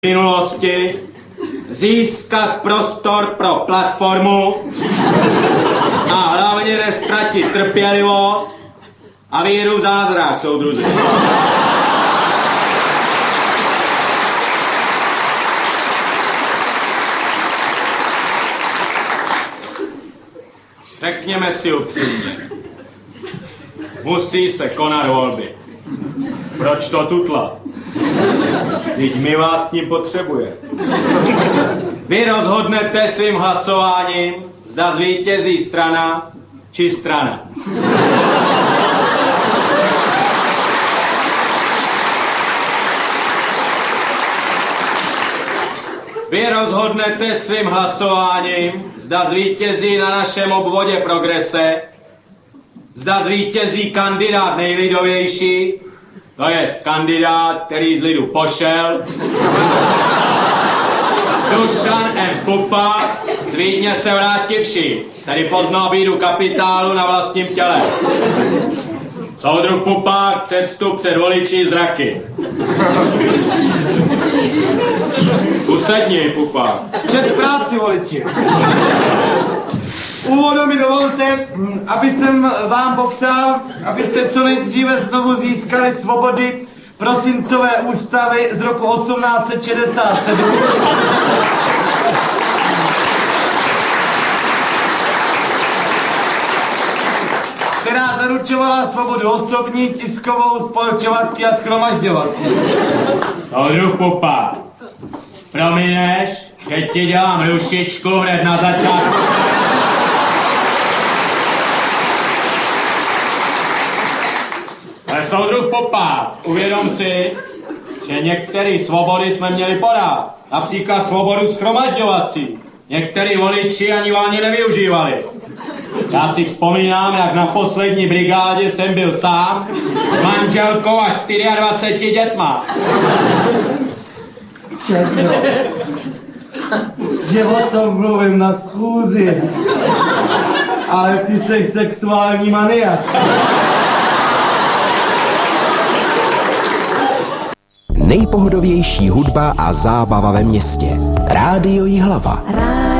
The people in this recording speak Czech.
minulosti, získat prostor pro platformu a hlavně neztratit trpělivost a víru v zázrak, soudruzi. Řekněme si upřímně, musí se konat volby. Proč to tutla? Vždyť my vás k ním potřebujeme. Vy rozhodnete svým hlasováním, zda zvítězí strana či strana. Vy rozhodnete svým hlasováním, zda zvítězí na našem obvodě Progrese, zda zvítězí kandidát nejlidovější, to jest kandidát, který z lidu pošel, Dušan M. Pupa, z Vídně se vrátivši, tedy poznal bídu kapitálu na vlastním těle. Soudruh Pupák, předstup před voliči zraky. Usedni, Pupák. Čest práci, voliči. Úvodem mi dovolte, aby jsem vám popřál, abyste co nejdříve znovu získali svobody prosincové ústavy z roku 1867. Která zaručovala svobodu osobní, tiskovou, spolčovací a shromažďovací. Soudruh Pupa, promineš, že ti dělám rušičku hned na začátku. Ale soudruh Pupa, uvědom si, že některé svobody jsme měli podat. Například svobodu shromažďovací. Některý voliči ani volně nevyužívali. Já si vzpomínám, jak na poslední brigádě jsem byl sám s manželkou a 24 dětma. Černo, že o tom mluvím na schůzi, ale ty jsi sexuální maniak. Nejpohodovější hudba a zábava ve městě. Rádio Jihlava.